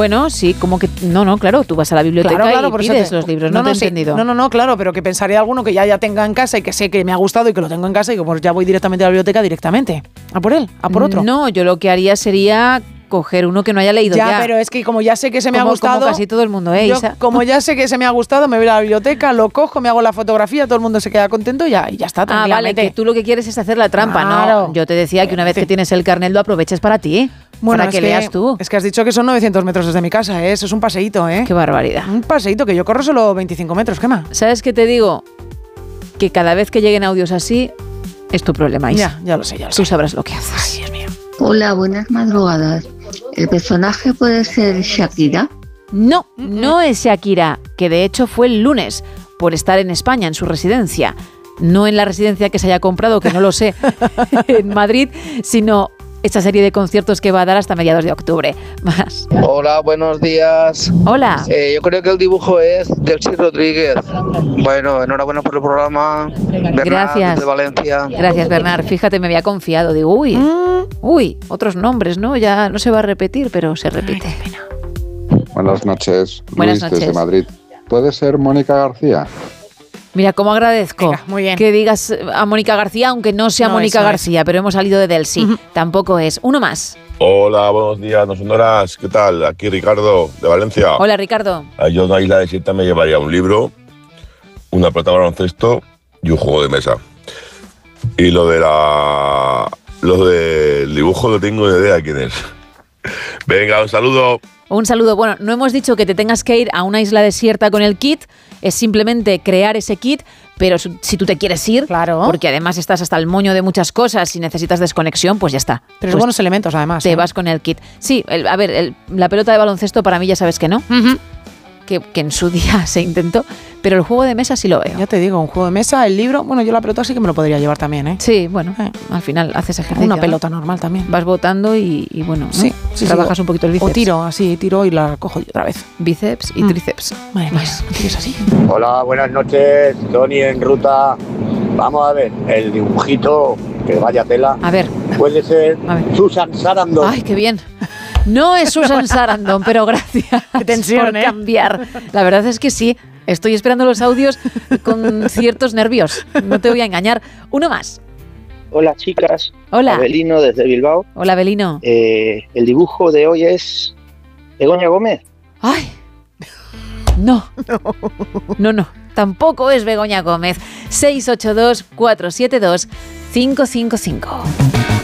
Bueno, sí, como que... No, claro, tú vas a la biblioteca y pides los libros, no te he entendido. No, claro, pero que pensaría alguno que ya tenga en casa y que sé que me ha gustado y que lo tengo en casa y que pues ya voy directamente a la biblioteca directamente. A por él, a por otro. No, yo lo que haría sería coger uno que no haya leído ya. Ya, pero es que como ya sé que se me ha gustado... Como casi todo el mundo, Isa. Como ya sé que se me ha gustado, me voy a la biblioteca, lo cojo, me hago la fotografía, todo el mundo se queda contento y ya está, tranquilamente. Vale, que tú lo que quieres es hacer la trampa, claro. No. Yo te decía que una vez que tienes el carnet lo aproveches para ti. Bueno, para que leas tú. Es que has dicho que son 900 metros desde mi casa, ¿eh? Eso es un paseíto, ¿eh? Qué barbaridad. Un paseíto, que yo corro solo 25 metros, ¿qué más? ¿Sabes qué te digo? Que cada vez que lleguen audios así, es tu problema, Isa. Ya lo sé. Tú sabrás lo que haces. Ay, Dios mío. Hola, buenas madrugadas. ¿El personaje puede ser Shakira? No es Shakira, que de hecho fue el lunes, por estar en España, en su residencia. No en la residencia que se haya comprado, que no lo sé, en Madrid, sino esta serie de conciertos que va a dar hasta mediados de octubre. Más. Hola, buenos días. Hola. Yo creo que el dibujo es Delcy Rodríguez. Bueno, enhorabuena por el programa. Bernard, gracias. Desde Valencia. Gracias, Bernard. Fíjate, me había confiado. Digo, uy, otros nombres, ¿no? Ya no se va a repetir, pero se repite. Ay, Buenas noches. Buenas Luis, noches. desde Madrid. ¿Puede ser Mónica García? Mira, cómo agradezco. Venga, muy bien. Que digas a Mónica García, aunque no sea Mónica García, pero hemos salido de Delcy. Tampoco es. Uno más. Hola, buenos días, no sonoras. ¿Qué tal? Aquí Ricardo, de Valencia. Hola, Ricardo. Yo en la isla desierta me llevaría un libro, una pelota de baloncesto y un juego de mesa. Y lo del dibujo no tengo ni idea de quién es. Venga, un saludo. Un saludo. Bueno, no hemos dicho que te tengas que ir a una isla desierta con el kit, es simplemente crear ese kit, pero si tú te quieres ir, claro, porque además estás hasta el moño de muchas cosas y necesitas desconexión, pues ya está. Pero pues buenos elementos además. Te vas con el kit. Sí, la pelota de baloncesto para mí ya sabes que no. Que en su día se intentó, pero el juego de mesa sí lo veo. Ya te digo, un juego de mesa, el libro, bueno, yo la pelota sí que me lo podría llevar también, ¿eh? Sí, bueno, al final haces ejercicio. Una pelota normal también. Vas botando y bueno, ¿no? Sí, trabajas un poquito el bíceps. O tiro y la cojo otra vez. Bíceps y tríceps. Madre mía, ¿tienes así? Hola, buenas noches, Tony en ruta. Vamos a ver, el dibujito, que vaya tela. A ver. Puede ser Susan Sarandon. Ay, qué bien. No es Susan Sarandon, pero gracias qué tensión, por cambiar. La verdad es que sí. Estoy esperando los audios con ciertos nervios. No te voy a engañar. Uno más. Hola, chicas. Hola. Abelino desde Bilbao. Hola, Abelino. El dibujo de hoy es Begoña Gómez. Ay. No. Tampoco es Begoña Gómez. 682-472-555.